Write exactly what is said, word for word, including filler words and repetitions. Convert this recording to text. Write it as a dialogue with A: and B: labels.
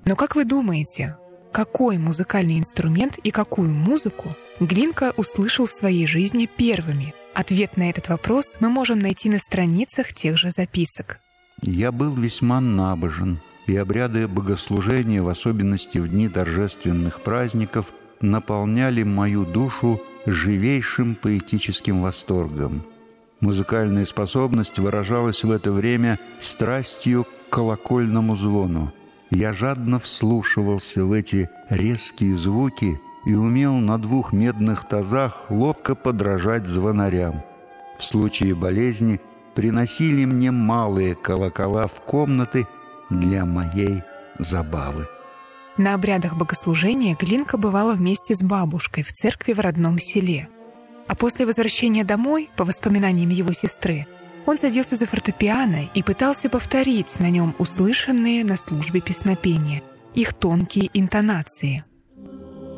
A: Но как вы думаете, какой музыкальный инструмент и какую музыку Глинка услышал в своей жизни первыми? Ответ на этот вопрос мы можем найти на страницах тех же записок.
B: «Я был весьма набожен, и обряды богослужения, в особенности в дни торжественных праздников, наполняли мою душу живейшим поэтическим восторгом. Музыкальная способность выражалась в это время страстью к колокольному звону. Я жадно вслушивался в эти резкие звуки и умел на двух медных тазах ловко подражать звонарям. В случае болезни приносили мне малые колокола в комнаты для моей забавы».
A: На обрядах богослужения Глинка бывала вместе с бабушкой в церкви в родном селе. А после возвращения домой, по воспоминаниям его сестры, он садился за фортепиано и пытался повторить на нем услышанные на службе песнопения, их тонкие интонации.